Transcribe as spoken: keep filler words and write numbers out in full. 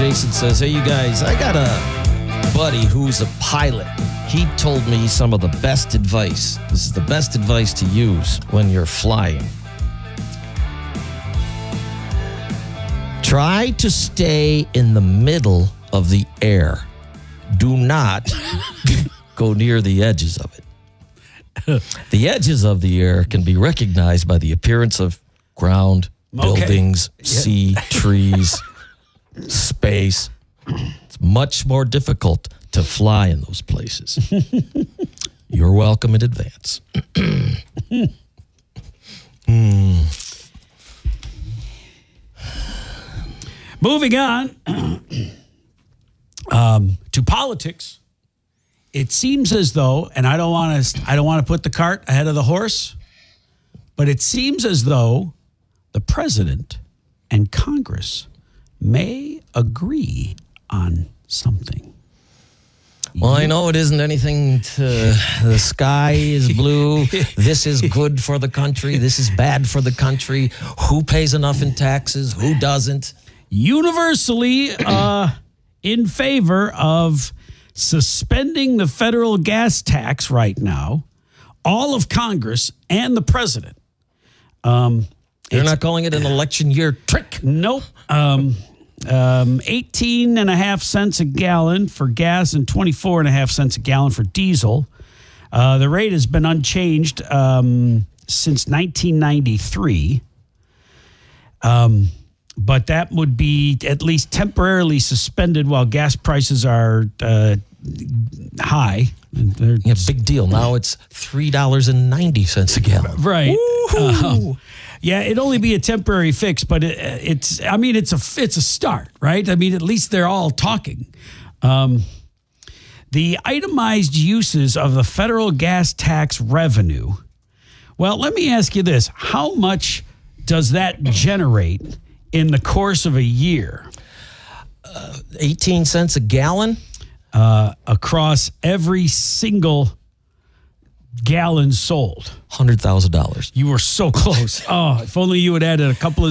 Jason says, hey, you guys, I got a buddy who's a pilot. He told me some of the best advice. This is the best advice to use when you're flying. Try to stay in the middle of the air. Do not go near the edges of it. The edges of the air can be recognized by the appearance of ground, buildings, okay. sea, yeah. trees, space. It's much more difficult to fly in those places. You're welcome in advance. mm. Moving on um, to politics, it seems as though, and I don't want to, I don't want to put the cart ahead of the horse, but it seems as though the president and Congress may agree on something. Well, I know it isn't anything to the sky is blue. This is good for the country. This is bad for the country. Who pays enough in taxes? Who doesn't? Universally uh, in favor of suspending the federal gas tax right now, all of Congress and the president. Um, You're not calling it an election year trick? Nope. Um, um, eighteen and a half cents a gallon for gas and twenty-four and a half cents a gallon for diesel. Uh, the rate has been unchanged um, since nineteen ninety-three. Um, but that would be at least temporarily suspended while gas prices are uh, high. Yeah, big deal. Now it's three dollars and ninety cents a gallon. Right. Uh, yeah, it'd only be a temporary fix, but it, it's, I mean, it's a, it's a start, right? I mean, at least they're all talking. Um, the itemized uses of the federal gas tax revenue. Well, let me ask you this. How much does that generate in the course of a year? Uh, eighteen cents a gallon? Uh, across every single gallon sold. one hundred thousand dollars. You were so close. Oh, if only you had added a couple of